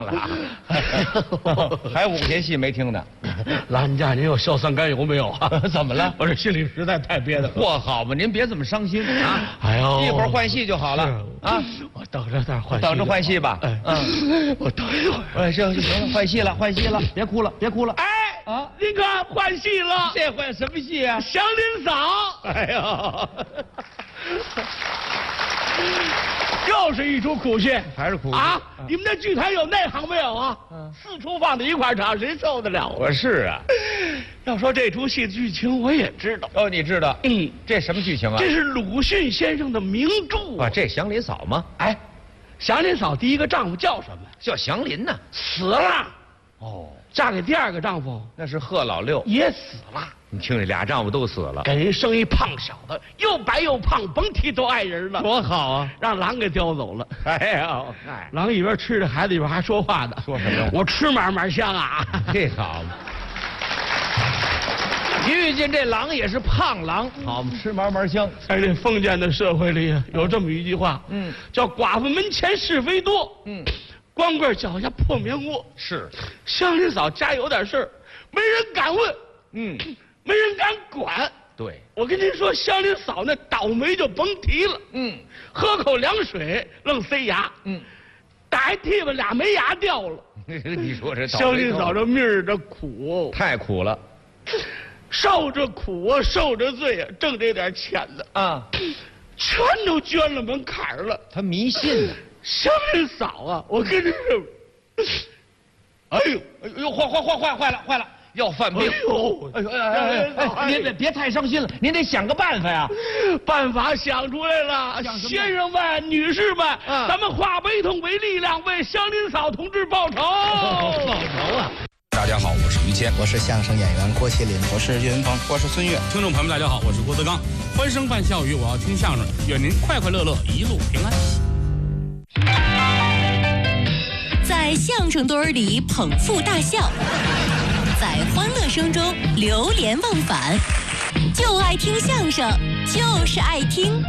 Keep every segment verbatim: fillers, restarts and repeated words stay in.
了，还有五节戏没听呢。 老人家，您有硝酸甘油没有啊？ 怎么了？ 我这心里实在太憋得慌。 嚯，好吧，您别这么伤心啊！ 哎呦， 一会儿换戏就好了啊！ 我等着等换戏， 等着换戏吧。 哎， 嗯， 我等一会儿。 哎，行行了，换戏了，换戏了，别哭了，别哭了。 哎啊，您看换戏了， 这换什么戏啊？ 祥林嫂。哎呀。又是一出苦戏， 还是苦戏啊！你们这剧团有内行没有啊？嗯，四出放在一块场，谁受得了啊？ 我是啊。 要说这出戏的剧情，我也知道。 哦，你知道？ 嗯， 这什么剧情啊？ 这是鲁迅先生的名著啊。这祥林嫂吗？ 哎，祥林嫂第一个丈夫叫什么？ 叫祥林呢。 死了。 哦， 嫁给第二个丈夫那是贺老六， 也死了。 你听这俩丈夫都死了， 给人生一胖小子，又白又胖，甭提多爱人了。 多好啊！ 让狼给叼走了。 哎呀，哎， 狼一边吃着，孩子一边还说话呢。 说什么？ 我吃嘛嘛香啊！ 这好嘛。遇见这狼也是胖狼，好嘛，吃嘛嘛香。 在这封建的社会里，有这么一句话， 嗯， 叫寡妇门前是非多， 嗯， 光棍脚下破棉窝。 是， 祥林嫂家有点事儿，没人敢问， 嗯。 没人敢管。 对， 我跟您说，祥林嫂那倒霉就甭提了。 嗯， 喝口凉水愣塞牙。 嗯， 打一嚏吧，俩没牙掉了。 你说这祥林嫂这命儿这苦， 太苦了， 受着苦啊，受着罪啊，挣这点钱呢啊， 全都捐了门槛了。 他迷信呢。 祥林嫂啊，我跟您说，哎呦， 哎呦，坏坏坏坏坏了坏了。要犯病！ 哎呦， 哎呦，哎哎哎，您别别太伤心了，您得想个办法呀！ 办法想出来了，先生们、女士们， 嗯、 咱们化悲痛为力量，为祥林嫂同志报仇！ 报仇啊！ 大家好，我是于谦， 我是相声演员郭麒麟， 我是岳云鹏，我是孙越。 听众朋友们，大家好，我是郭德纲。欢声伴笑语，我要听相声，愿您快快乐乐，一路平安。 在相声堆儿里捧腹大笑。在欢乐声中流连忘返，就爱听相声，就是爱听。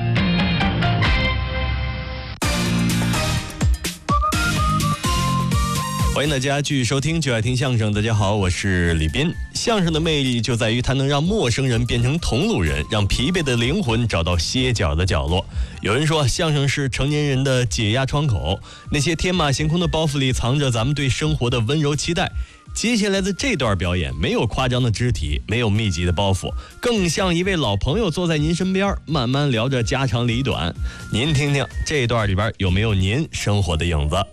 欢迎大家继续收听就爱听相声。大家好，我是李斌。相声的魅力就在于它能让陌生人变成同路人，让疲惫的灵魂找到歇脚的角落。有人说，相声是成年人的解压窗口，那些天马行空的包袱里藏着咱们对生活的温柔期待。接下来的这段表演没有夸张的肢体，没有密集的包袱，更像一位老朋友坐在您身边，慢慢聊着家长里短。您听听这段里边有没有您生活的影子？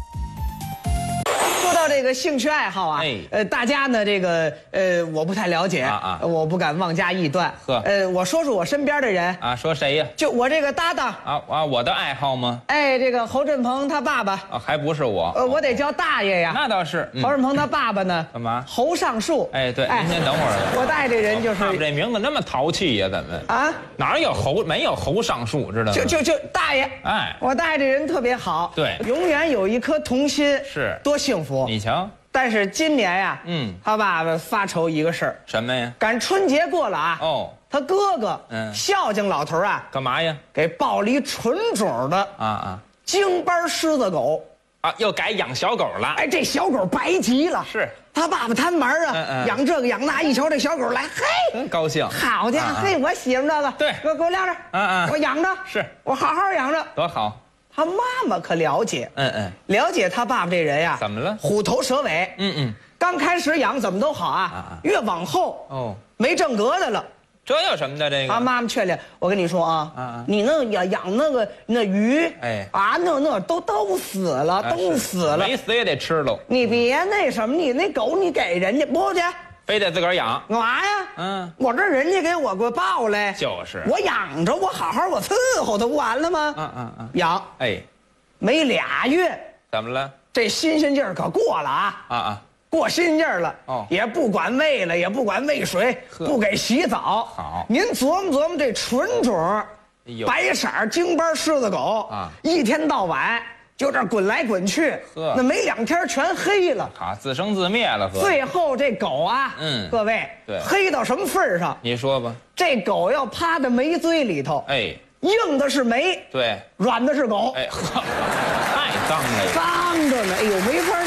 说到这个兴趣爱好啊， 哎呃，大家呢这个呃我不太了解啊啊我不敢妄加臆断。 呵呃，我说说我身边的人啊，说谁呀？ 就我这个搭档啊啊，我的爱好吗？ 哎，这个侯振鹏他爸爸啊，还不是我。 呃，我得叫大爷呀。 那倒是。 嗯、侯振鹏他爸爸呢？ 干嘛？ 侯尚树。 哎，对，您先等会儿。 我大爷这人就是。 他们这名字那么淘气呀？怎么？ 啊？ 哪有侯？没有侯尚树，知道吗？ 就就就大爷。 哎， 我大爷这人特别好。 对， 永远有一颗童心。 是。 多幸福！ 你瞧。 但是今年呀， 嗯， 他爸爸发愁一个事儿。 什么呀？ 赶春节过了啊。 哦。 他哥哥， 嗯， 孝敬老头啊。 干嘛呀？ 给抱了一纯种的啊啊京班狮子狗。 啊，又改养小狗了。 哎，这小狗白极了。 是。 他爸爸贪玩啊， 嗯嗯， 养这个养那，一瞧这小狗来，嘿， 真高兴。 好家伙，嘿，我喜欢这个。 对， 给我给我晾着。 嗯嗯， 我养着。 是。 我好好养着。 多好。 他妈妈可了解。 嗯嗯。 了解他爸爸这人呀。 怎么了？ 虎头蛇尾。 嗯嗯。 刚开始养怎么都好啊，越往后哦， 没正格的了。 这有什么的？这个他妈妈劝练我跟你说啊，啊你那养养那个那鱼， 哎啊，那那都都死了，都死了， 没死也得吃喽。 你别那什么，你那狗你给人家不去， 非得自个儿养， 干嘛呀？嗯，我这人家给我给我抱来， 就是我养着，我好好我伺候它不完了吗？ 嗯嗯嗯， 养， 哎， 没俩月， 怎么了？ 这新鲜劲儿可过了啊！ 啊啊。 过新劲儿了，哦，也不管喂了，也不管喂水，不给洗澡。 好， 您琢磨琢磨这纯种，白色京班狮子狗啊，一天到晚就这滚来滚去，呵，那没两天全黑了， 好，自生自灭了。 最后这狗啊，嗯，各位，对，黑到什么份儿上？ 你说吧。 这狗要趴在煤堆里头，哎，硬的是煤， 对， 软的是狗， 哎呵，太脏了， 脏着呢，哎呦，没法弄。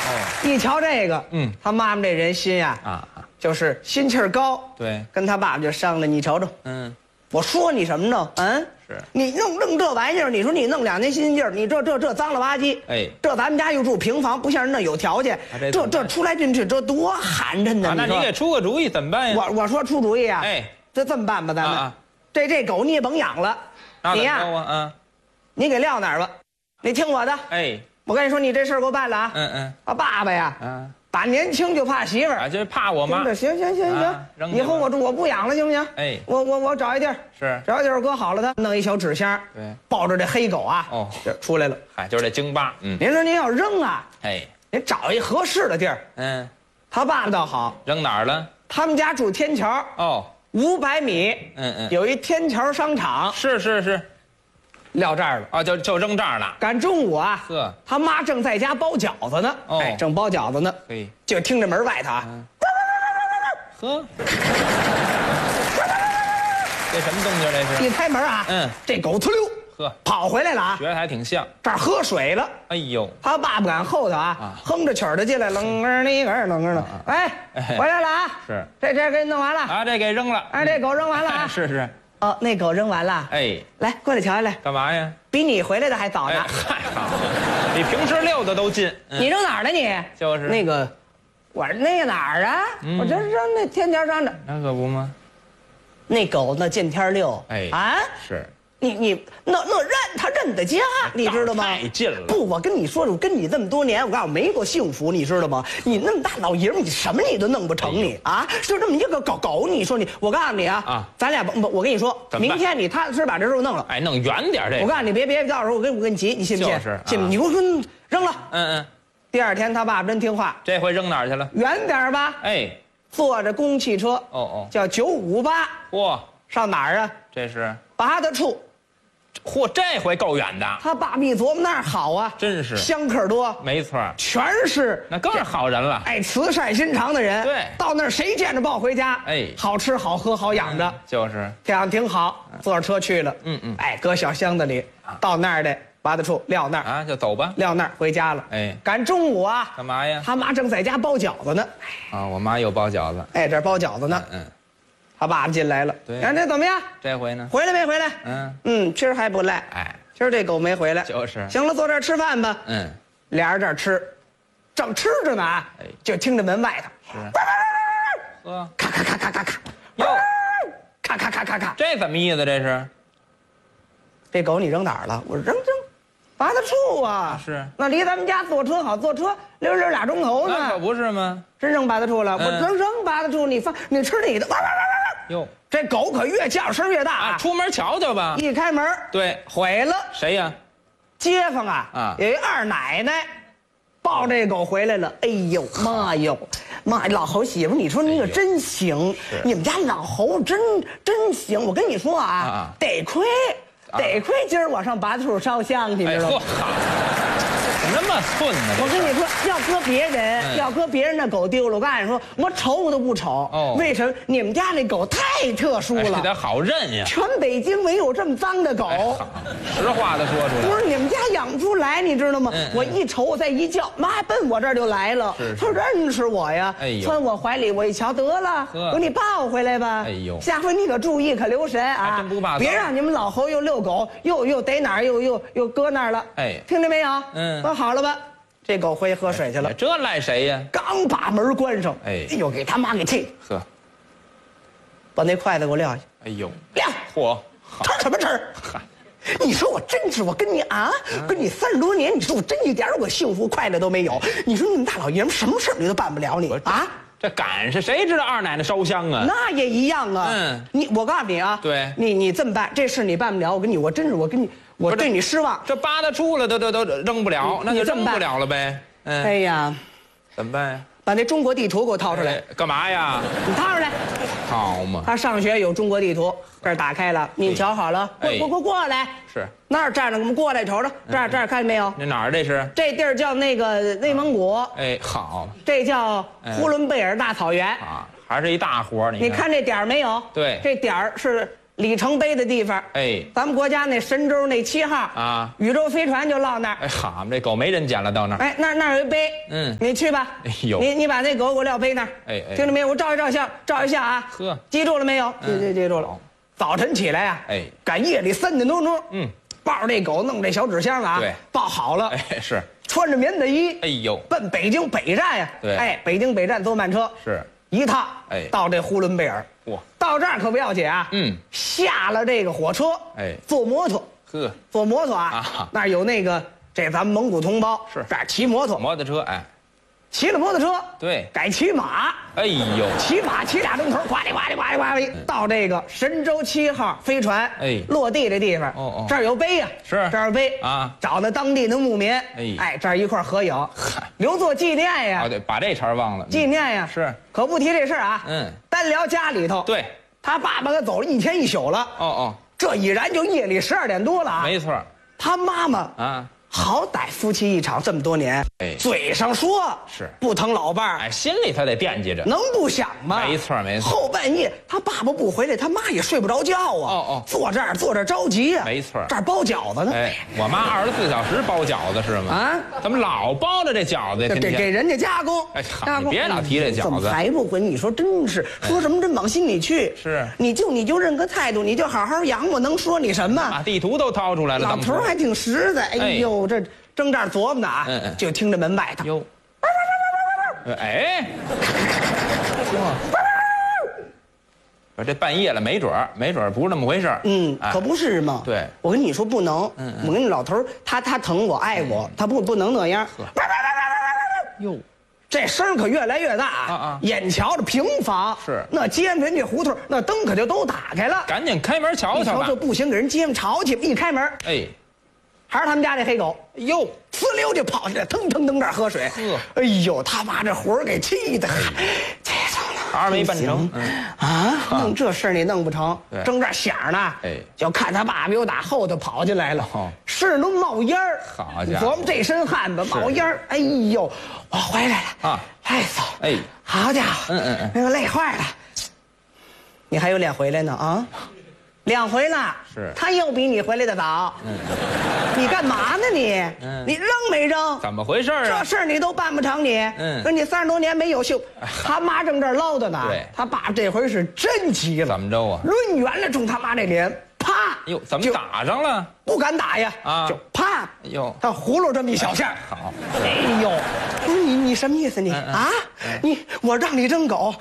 一瞧这个， 嗯， 他妈妈这人心呀， 啊， 就是心气儿高。 对， 跟他爸爸就商量，你瞅瞅， 嗯， 我说你什么呢？嗯， 是你弄弄这玩意儿，你说你弄两年新劲儿，你这这这脏了吧唧， 哎， 这咱们家又住平房，不像人那有条件， 这这这出来进去这多寒碜呢。 那你给出个主意怎么办呀？ 我我说出主意啊， 哎， 这这么办吧，咱们这这狗你也甭养了，你呀， 嗯， 你给撂哪儿吧，你听我的， 哎， 我跟你说，你这事儿给我办了啊， 嗯嗯， 啊爸爸呀， 嗯。 打年轻就怕媳妇儿， 啊，就怕我妈。 行行行行，以后我住我不养了，行不行？哎，我我我找一地儿， 是找一地儿搁好了的，弄一小纸箱， 对， 抱着这黑狗啊， 哦， 这出来了。 嗨，就是这京巴。嗯， 您说您要扔啊， 哎， 您找一合适的地儿。 嗯， 他爸爸倒好， 扔哪儿了？ 他们家住天桥。哦，五百米。嗯嗯，有一天桥商场。 是是是。 撂这儿了啊，就就扔这儿了。 赶中午啊， 呵， 他妈正在家包饺子呢，哦，哎，正包饺子呢，嘿，就听着门外头啊， 呵，这什么动静？这是一开门啊，嗯，这狗呲溜，呵，跑回来了啊， 学的还挺像， 这儿喝水了。 哎呦， 他爸爸赶后头啊，哼着曲儿的进来，楞儿哩个儿楞儿了，哎，回来了啊，是，这这给你弄完了啊，这给扔了， 哎，这狗扔完了啊， 是是。 哦，那狗扔完了。哎，来过来瞧瞧来。 干嘛呀？ 比你回来的还早呢。 嗨，好，比平时溜的都近。 你扔哪儿了你？ 就是那个，我说那个哪儿啊？我这扔那天桥上的。 那可不吗？ 那狗那见天溜。哎啊， 是。 你你那那认他认得家，你知道吗？ 太近了。 不，我跟你说，我跟你这么多年，我告诉你没过幸福，你知道吗？你那么大老爷们，你什么你都弄不成，你啊，就这么一个狗狗，你说你，我告诉你啊，啊，咱俩不，我跟你说，明天你踏踏实实把这肉弄了， 哎，弄远点这。 我告诉你，别别到时候我跟我跟你急，你信不信？ 就是， 信你给我说扔了。 嗯嗯。 第二天他爸爸真听话， 这回扔哪儿去了？ 远点吧。哎，坐着公汽车，哦哦，叫九五八。嚯，上哪儿啊？ 这是八大处。 嚯，这回够远的。 他爸爸一琢磨，那儿好啊， 真是香客多， 没错， 全是那更是好人了。 哎，慈善心肠的人。对，到那儿谁见着抱回家？哎，好吃好喝好养着， 就是这样挺好。坐着车去了，嗯嗯，哎，搁小箱子里，到那儿的八大处撂那儿啊，就走吧， 撂那儿回家了。哎，赶中午啊， 干嘛呀？ 他妈正在家包饺子呢。 啊，我妈又包饺子。 哎，这包饺子呢。嗯。他爸爸进来了， 对， 看这怎么样？ 这回呢？ 回来没回来？嗯嗯，今儿还不赖。哎，今儿这狗没回来。 就是。 行了，坐这儿吃饭吧。嗯，俩人这儿吃，正吃着呢啊，就听着门外头是，呵，咔咔咔咔咔咔，哟，咔咔咔咔咔， 这怎么意思？这是？ 这狗你扔哪儿了？我扔扔，八大处啊。 是。 那离咱们家坐车好，坐车溜溜俩钟头呢。 那可不是吗？ 真扔八大处了，我扔扔八大处，你放你吃你的。哟，这狗可越叫声越大啊！ 出门瞧瞧吧。 一开门， 对， 毁了。 谁呀？ 街坊啊，啊，有一二奶奶，抱这狗回来了。哎呦妈哟，妈，老侯媳妇，你说你可真行，你们家老侯真真行。我跟你说啊，得亏得亏今儿我上八大处烧香，你知道吗？ 那么寸呢？ 我跟你说，要搁别人，嗯、要搁别人那狗丢了，我告诉你说，我瞅我都不瞅。哦，为什么？你们家那狗太特殊了， 这得好认呀。 全北京没有这么脏的狗。哎、 实话的说出来。 不是你们家养不出来，你知道吗？嗯、我一瞅，我再一叫，妈奔我这儿就来了。是是他认识我呀，哎呦，窜我怀里，我一瞧得了，我说你抱回来吧。哎呦，下回你可注意，可留神啊， 真不怕。 别让你们老侯又遛狗，又又逮哪儿，又又又搁那儿了。哎，听见没有？嗯。好了吧，这狗回去喝水去了。 这赖谁呀？ 刚把门关上，哎，哎呦，给他妈给气。呵，把那筷子给我撂下。 哎呦， 撂！ 嚯， 吃什么吃？嗨，你说我真是，我跟你啊，跟你三十多年，你说我真一点我幸福快乐都没有。你说你们大老爷们什么事你都办不了你啊？ 这赶上谁知道二奶奶烧香啊？ 那也一样啊。嗯，你我告诉你啊， 对， 你你这么办，这事你办不了。我跟你，我真是我跟你。我对你失望， 这八大处了都都都扔不了，那就扔不了了呗。 嗯，哎呀， 怎么办呀？ 把那中国地图给我掏出来。 干嘛呀？ 你掏出来。 好嘛。 他上学有中国地图，这儿打开了，你瞧好了，过过过过来。 是。 那儿站着，我们过来瞅瞅，这儿这儿看见没有？ 那哪儿这是？ 这地儿叫那个内蒙古。 哎，好。 这叫呼伦贝尔大草原。啊， 还是一大活你。 你看这点儿没有？ 对。 这点儿是。 里程碑的地方。 哎， 咱们国家那神舟那七号啊， 宇宙飞船就落那儿。 哎，好，这狗没人捡了，到那儿。 哎，那那儿有一碑， 嗯你去吧。 哎呦你你把那狗给我撂碑那儿。 哎哎听着没有？我照一照相，照一下啊。 呵， 记住了没有？记记记住了。早晨起来呀， 哎， 赶夜里三点多钟， 嗯， 抱着这狗，弄这小纸箱啊， 对， 抱好了， 哎，是， 穿着棉内衣， 哎呦， 奔北京北站呀。 对， 哎，北京北站坐慢车， 是一趟， 哎， 到这呼伦贝尔。 哇， 到这儿可不要紧啊， 嗯， 下了这个火车， 哎， 坐摩托， 呵， 坐摩托啊， 啊那儿有那个这咱们蒙古同胞是这儿骑摩托， 摩托车，哎， 骑了摩托车， 对， 改骑马， 哎呦， 骑马骑俩钟头，呱哩呱哩呱哩呱哩，到这个神舟七号飞船哎落地这地方， 哦哦这儿有碑呀， 是这儿有碑啊， 找那当地的牧民， 哎哎，这儿一块合影，留作纪念呀哦，，对，把这茬忘了， 纪念呀， 是， 可不提这事儿啊， 嗯， 单聊家里头， 对， 他爸爸可走了一天一宿了， 哦哦， 这已然就夜里十二点多了啊， 没错， 他妈妈啊， 好歹夫妻一场这么多年， 哎嘴上说是不疼老伴儿， 哎，心里他得惦记着， 能不想吗？ 没错没错后半夜他爸爸不回来，他妈也睡不着觉啊。 哦哦坐这儿坐这儿着急呀、 没错这儿包饺子呢。 哎，我妈二十四小时包饺子是吗？ 啊， 怎么老包着这饺子呀？天天。 给给人家加工。 哎好加工你别老提这饺子怎么还不回？你说真是说什么真往心里去。 是你就你就认个态度，你就好好养我，能说你什么？ 把地图都掏出来了， 老当时头儿还挺实在。哎呦，这正这儿琢磨呢啊， 嗯嗯就听着门外头。 哟，哎，说这半夜了，没准儿，没准儿不是那么回事儿。 嗯， 哎可不是嘛。 对， 我跟你说不能。嗯我跟你老头儿，他他疼我爱我，他不不能那样。 哟， 这声儿可越来越大啊啊眼瞧着平房是那街门这胡同那灯可就都打开了。 赶紧开门瞧瞧吧一瞧这。不行，给人街上吵去。一开门， 哎， 还是他们家这黑狗， 哟， 呲溜就跑起来，腾腾腾这儿喝水。 呵哎呦，他把这活儿给气的，气死了。 还是没办成不行啊！弄这事儿你弄不成， 对正这儿想呢， 哎就看他爸爸又打后头跑进来了哦， 身上都冒烟儿。 好家伙琢磨这身汗吧，冒烟儿。哎呦，我回来了啊， 累死了。 哎， 好家伙， 嗯嗯嗯那个累坏了。你还有脸回来呢啊？两回了， 是他又比你回来的早。嗯，你干嘛呢你？ 嗯你扔没扔？ 怎么回事儿啊？ 这事儿你都办不成你， 嗯说你三十多年没有秀，他妈正这儿唠叨呢， 对他爸这回是真急了， 怎么着啊？ 抡圆了冲他妈这脸，啪！ 哟，怎么就打上了？ 不敢打呀？ 啊就啪！ 哎呦他葫芦这么一小下， 好， 哎呦，不是你你什么意思你嗯嗯啊？你我让你扔狗，